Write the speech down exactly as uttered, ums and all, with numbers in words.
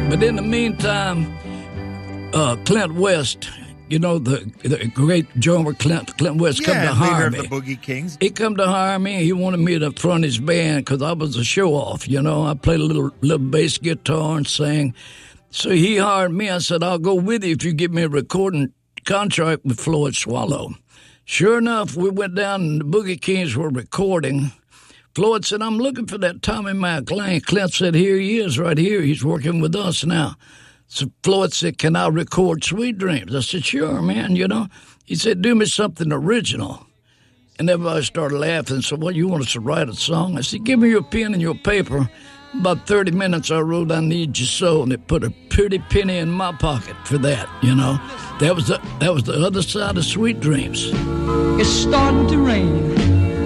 But in the meantime, uh, Clint West, you know, the, the great drummer Clint, Clint West, yeah, come to hire me. Yeah, leader of the Boogie Kings. He come to hire me. He wanted me to front his band because I was a show-off, you know. I played a little, little bass guitar and sang. So he hired me. I said, I'll go with you if you give me a recording contract with Floyd Swallow. Sure enough, we went down and the Boogie Kings were recording. Floyd said, I'm looking for that Tommy McLean. Clint said, here he is right here. He's working with us now. So Floyd said, can I record Sweet Dreams? I said, sure, man, you know. He said, do me something original. And everybody started laughing. So, well, you want us to write a song? I said, give me your pen and your paper. About thirty minutes, I wrote I Need You So, and it put a pretty penny in my pocket for that, you know. That was the, that was the other side of Sweet Dreams. It's starting to rain.